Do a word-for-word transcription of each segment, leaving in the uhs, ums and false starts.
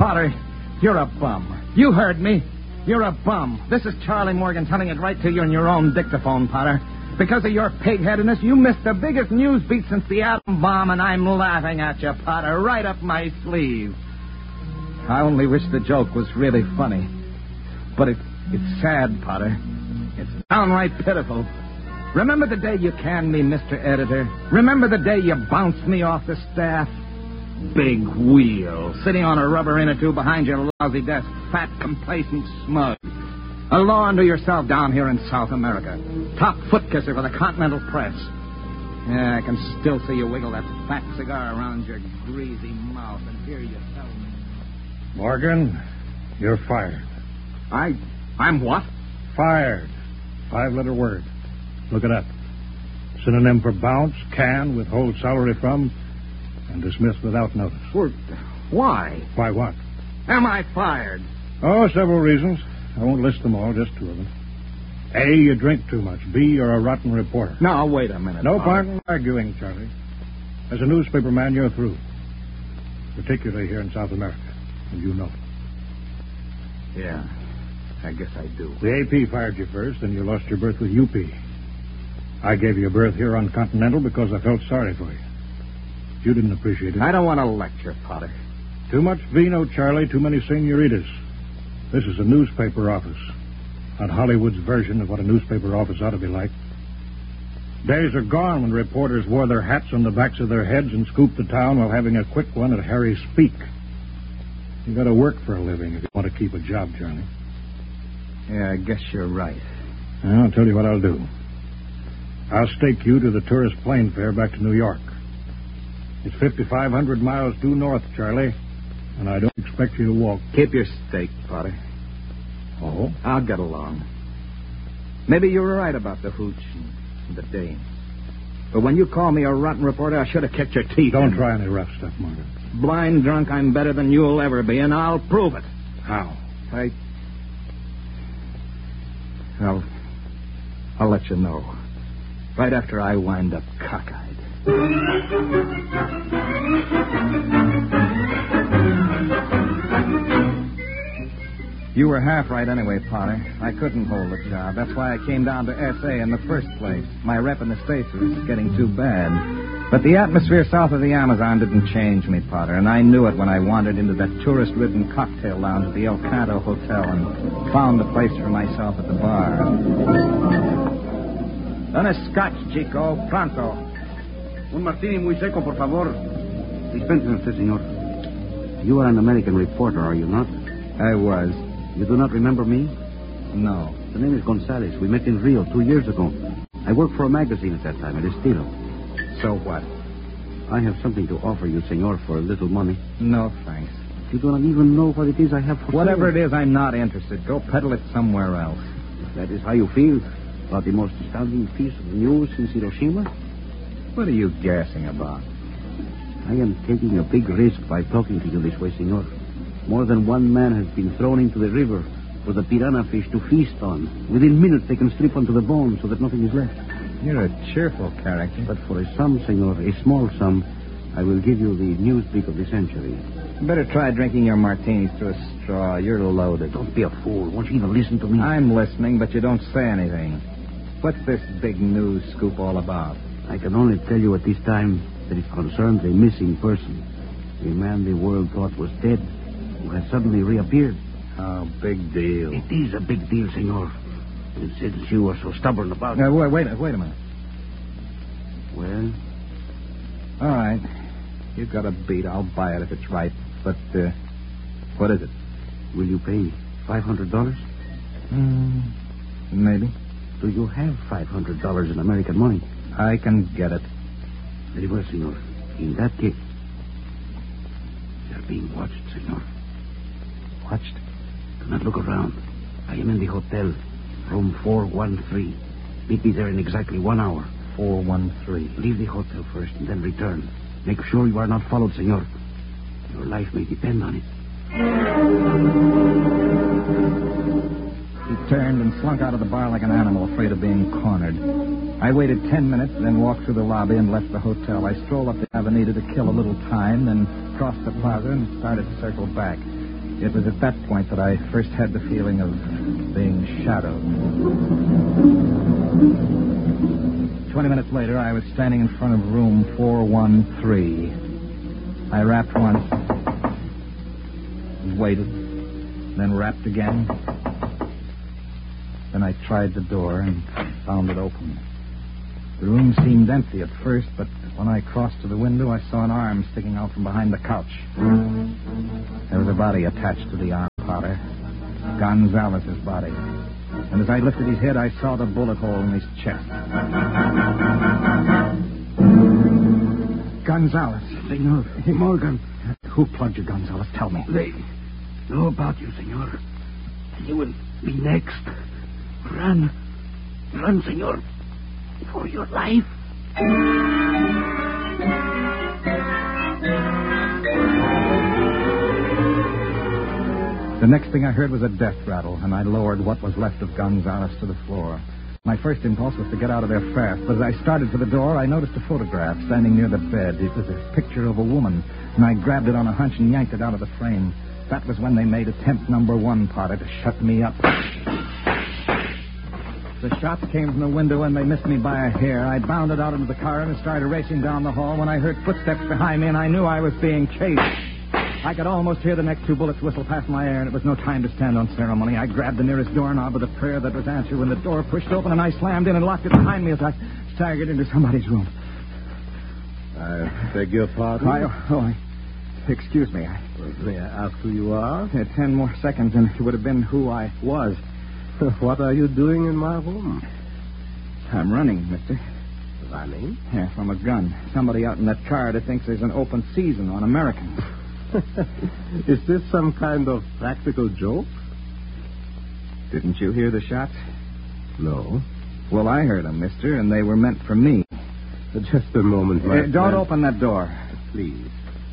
Potter, you're a bum. You heard me. You're a bum. This is Charlie Morgan telling it right to you in your own dictaphone, Potter. Because of your pig-headedness, you missed the biggest news beat since the atom bomb, and I'm laughing at you, Potter, right up my sleeve. I only wish the joke was really funny. But it, it's sad, Potter. It's downright pitiful. Remember the day you canned me, Mister Editor? Remember the day you bounced me off the staff? Big wheel, sitting on a rubber inner tube behind your lousy desk, fat, complacent, smug. A law unto yourself down here in South America. Top foot kisser for the Continental Press. Yeah, I can still see you wiggle that fat cigar around your greasy mouth and hear you tell me. Morgan, you're fired. I... I'm what? Fired. Five-letter word. Look it up. Synonym for bounce, can, withhold salary from, and dismiss without notice. Well, why? Why what? Am I fired? Oh, several reasons. I won't list them all, just two of them. A, you drink too much. B, you're a rotten reporter. Now, wait a minute. No Potter. point in arguing, Charlie. As a newspaper man, you're through. Particularly here in South America. And you know it. Yeah, I guess I do. The A P fired you first, and you lost your berth with U P. I gave you a berth here on Continental because I felt sorry for you. You didn't appreciate it. I don't want to lecture, Potter. Too much vino, Charlie. Too many senoritas. This is a newspaper office. Not Hollywood's version of what a newspaper office ought to be like. Days are gone when reporters wore their hats on the backs of their heads and scooped the town while having a quick one at Harry's Peak. You got to work for a living if you want to keep a job, Charlie. Yeah, I guess you're right. Well, I'll tell you what I'll do. I'll stake you to the tourist plane fare back to New York. It's fifty-five hundred miles due north, Charlie, and I don't expect you to walk. Keep your stake, Potter. Oh? I'll get along. Maybe you were right about the hooch and the dame. But when you call me a rotten reporter, I should have kicked your teeth. Don't in. try any rough stuff, Morgan. Blind drunk, I'm better than you'll ever be, and I'll prove it. How? I... I'll... I'll let you know. Right after I wind up cockeyed. You were half right anyway, Potter. I couldn't hold the job. That's why I came down to S A in the first place. My rep in the States was getting too bad. But the atmosphere south of the Amazon didn't change me, Potter, and I knew it when I wandered into that tourist-ridden cocktail lounge at the El Canto Hotel and found a place for myself at the bar. Done a scotch, Chico. Pronto. Un martini muy seco, por favor. Dispensen usted, señor. You are an American reporter, are you not? I was. You do not remember me? No. The name is Gonzalez. We met in Rio two years ago. I worked for a magazine at that time, El Estilo. So what? I have something to offer you, senor, for a little money. No, thanks. You do not even know what it is I have for Whatever sale. it is, I'm not interested. Go peddle it somewhere else. If that is how you feel about the most astounding piece of news since Hiroshima, What are you gassing about? I am taking a big risk by talking to you this way, senor. More than one man has been thrown into the river for the piranha fish to feast on. Within minutes, they can strip onto the bone so that nothing is left. You're a cheerful character. But for a sum, senor, a small sum, I will give you the newspeak of the century. You better try drinking your martinis through a straw. You're loaded. Don't be a fool. Won't you even listen to me? I'm listening, but you don't say anything. What's this big news scoop all about? I can only tell you at this time that it concerns a missing person. A man the world thought was dead, who has suddenly reappeared. Oh, big deal. It is a big deal, senor. And since you were so stubborn about it... Uh, wait, wait, wait a minute. Well? All right. You've got a beat. I'll buy it if it's right. But, uh, what is it? Will you pay five hundred dollars? Mm, maybe. Do you have five hundred dollars in American money? I can get it. Very well, senor. In that case, you're being watched, senor. Watched? Do not look around. I am in the hotel, room four one three. Meet me there in exactly one hour. four one three. Leave the hotel first and then return. Make sure you are not followed, senor. Your life may depend on it. He turned and slunk out of the bar like an animal afraid of being cornered. I waited ten minutes, then walked through the lobby and left the hotel. I strolled up the Avenida to kill a little time, then crossed the plaza and started to circle back. It was at that point that I first had the feeling of being shadowed. Twenty minutes later, I was standing in front of room four one three. I rapped once, waited, then rapped again. Then I tried the door and found it open. The room seemed empty at first, but when I crossed to the window, I saw an arm sticking out from behind the couch. There was a body attached to the arm, Potter. Gonzalez's body. And as I lifted his head, I saw the bullet hole in his chest. Gonzalez. Senor Morgan. Who plugged you, Gonzalez? Tell me. They know about you, senor. You will be next. Run. Run, senor. For your life. The next thing I heard was a death rattle, and I lowered what was left of Gonzalez to the floor. My first impulse was to get out of there fast, but as I started for the door, I noticed a photograph standing near the bed. It was a picture of a woman, and I grabbed it on a hunch and yanked it out of the frame. That was when they made attempt number one, Potter, to shut me up. The shots came from the window, and they missed me by a hair. I bounded out into the car and started racing down the hall when I heard footsteps behind me, and I knew I was being chased. I could almost hear the next two bullets whistle past my ear, and it was no time to stand on ceremony. I grabbed the nearest doorknob with a prayer that was answered when the door pushed open, and I slammed in and locked it behind me as I staggered into somebody's room. I beg your pardon? I, oh, I, excuse me. I, May I ask who you are? uh, ten more seconds, and it would have been who I was. What are you doing in my room? I'm running, mister. Running? Yeah, from a gun. Somebody out in that car that thinks there's an open season on Americans. Is this some kind of practical joke? Didn't you hear the shots? No. Well, I heard them, mister, and they were meant for me. Just a moment, my Uh, don't friend. open that door. Please.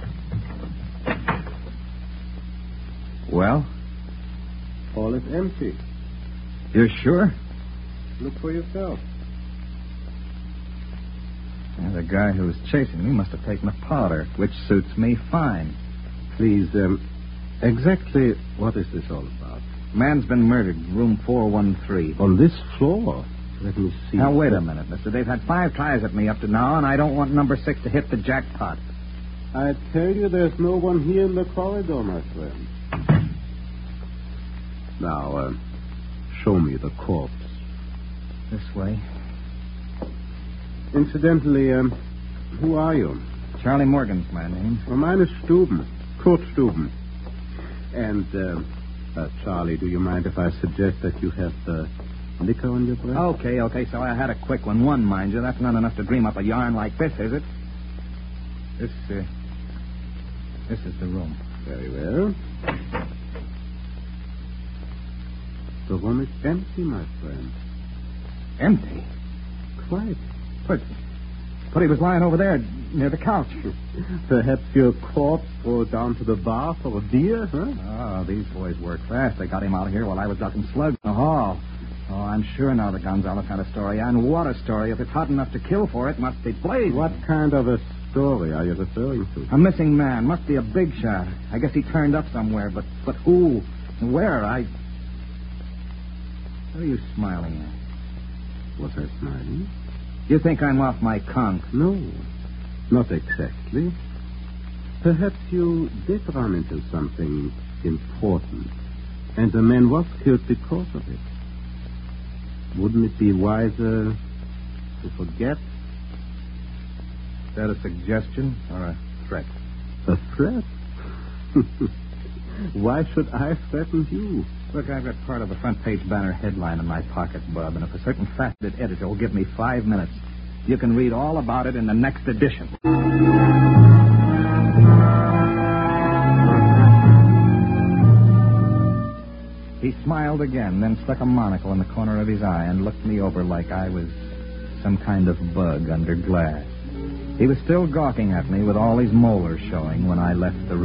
Well, All is empty. you're sure? Look for yourself. Yeah, the guy who was chasing me must have taken the powder, which suits me fine. Please, um, exactly what is this all about? Man's been murdered, room four one three. On this floor? Let me see. Now, wait a minute, mister. They've had five tries at me up to now, and I don't want number six to hit the jackpot. I tell you, there's no one here in the corridor, my friend. Now, uh, show me the corpse. This way. Incidentally, um, who are you? Charlie Morgan's my name. Well, mine is Stuben, Kurt Stuben. And, uh, uh, Charlie, do you mind if I suggest that you have uh, liquor on your breath? Okay, okay, so I had a quick one. One, mind you. That's not enough to dream up a yarn like this, is it? This, uh, this is the room. Very well. The room is empty, my friend. Empty? Quite. But, but he was lying over there near the couch. Perhaps your corpse rolled down to the bar for a beer, huh? Oh, these boys work fast. They got him out of here while I was ducking slugs in the hall. Oh, I'm sure now that Gonzalez had a story. And what a story. If it's hot enough to kill for, it must be blazing. What kind of a story are you referring to? A missing man. Must be a big shot. I guess he turned up somewhere, but but who and where? I... What are you smiling at? Was I smiling? You think I'm off my conch? No, not exactly. Perhaps you did run into something important, and the man was killed because of it. Wouldn't it be wiser to forget? Is that a suggestion or a threat? A threat? Why should I threaten you? Look, I've got part of the front page banner headline in my pocket, Bub, and if a certain faceted editor will give me five minutes, you can read all about it in the next edition. He smiled again, then stuck a monocle in the corner of his eye and looked me over like I was some kind of bug under glass. He was still gawking at me with all his molars showing when I left the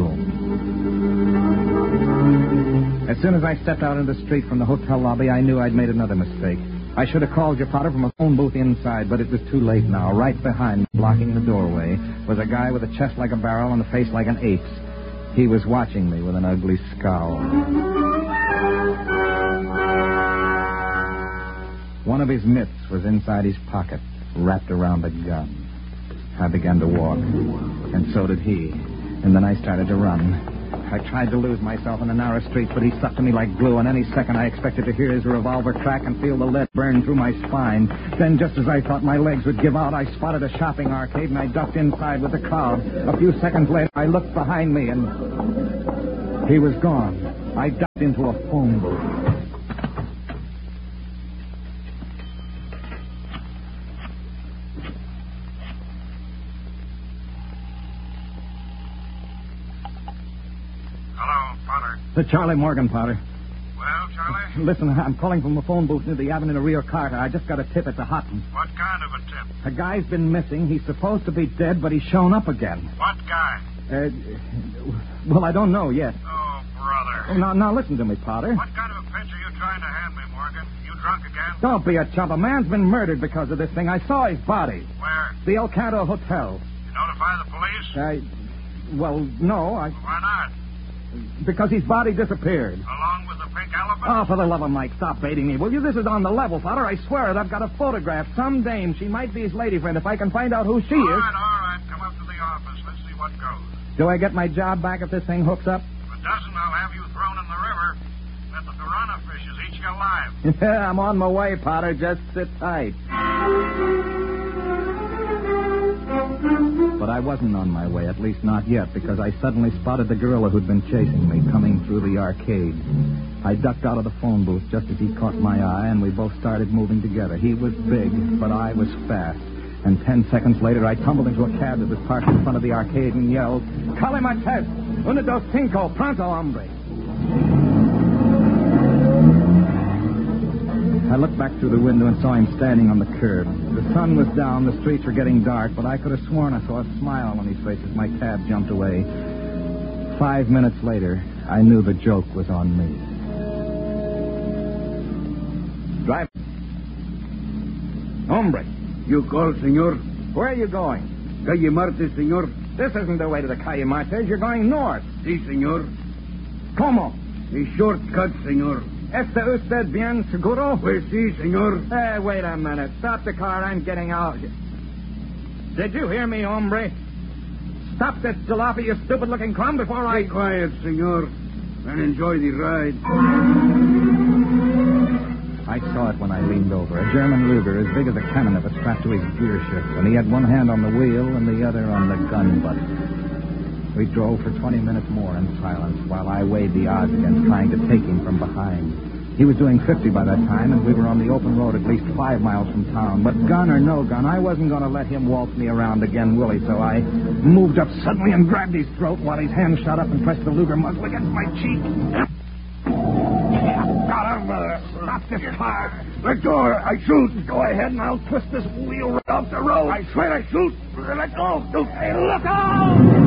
room. As soon as I stepped out into the street from the hotel lobby, I knew I'd made another mistake. I should have called your Potter from a phone booth inside, but it was too late now. Right behind me, blocking the doorway, was a guy with a chest like a barrel and a face like an ape's. He was watching me with an ugly scowl. One of his mitts was inside his pocket, wrapped around a gun. I began to walk, and so did he. And then I started to run. I tried to lose myself in the narrow streets, but he stuck to me like glue, and any second I expected to hear his revolver crack and feel the lead burn through my spine. Then, just as I thought my legs would give out, I spotted a shopping arcade, and I ducked inside with the crowd. A few seconds later, I looked behind me, and he was gone. I ducked into a phone booth. The Charlie Morgan, Potter. Well, Charlie? Listen, I'm calling from a phone booth near the Avenue of Rio Carter. I just got a tip at the Houghton. What kind of a tip? A guy's been missing. He's supposed to be dead, but he's shown up again. What guy? Uh, well, I don't know yet. Oh, brother. Oh, now, now, listen to me, Potter. What kind of a pitch are you trying to hand me, Morgan? You drunk again? Don't be a chump. A man's been murdered because of this thing. I saw his body. Where? The El Canto Hotel. You notify the police? I... Well, no, I... Why not? Because his body disappeared. Along with the pink elephant? Oh, for the love of Mike, stop baiting me, will you? This is on the level, Potter. I swear it. I've got a photograph. Some dame. She might be his lady friend. If I can find out who she all is... All right, all right. Come up to the office. Let's see what goes. Do I get my job back if this thing hooks up? If it doesn't, I'll have you thrown in the river. Let the piranha fishes eat you alive. Yeah, I'm on my way, Potter. Just sit tight. But I wasn't on my way, at least not yet, because I suddenly spotted the gorilla who'd been chasing me coming through the arcade. I ducked out of the phone booth just as he caught my eye, and we both started moving together. He was big, but I was fast. And ten seconds later, I tumbled into a cab that was parked in front of the arcade and yelled, "Cale Marquez! Uno, dos, cinco! Pronto, hombre!" I looked back through the window and saw him standing on the curb. The sun was down, the streets were getting dark, but I could have sworn I saw a smile on his face as my cab jumped away. Five minutes later, I knew the joke was on me. Drive. Hombre. You call, senor? Where are you going? Calle Martes, senor. This isn't the way to the Calle Martes. You're going north. Si, senor. ¿Cómo? A shortcut, senor. ¿Está usted bien seguro? Pues si, senor. Hey, wait a minute. Stop the car. I'm getting out. Did you hear me, hombre? Stop this jalopy, you stupid-looking crumb, before I... Be quiet, senor, and enjoy the ride. I saw it when I leaned over. A German Luger, as big as a cannon, was strapped to his gear shift, and he had one hand on the wheel and the other on the gun butt. We drove for twenty minutes more in silence while I weighed the odds against trying to take him from behind. He was doing fifty by that time, and we were on the open road at least five miles from town. But gun or no gun, I wasn't going to let him waltz me around again, Willie, so I moved up suddenly and grabbed his throat while his hand shot up and pressed the Luger muzzle against my cheek. Got him, brother. Stop this car. Let go, I shoot. Go ahead, and I'll twist this wheel right off the road. I swear I shoot. Let go. Hey, look out!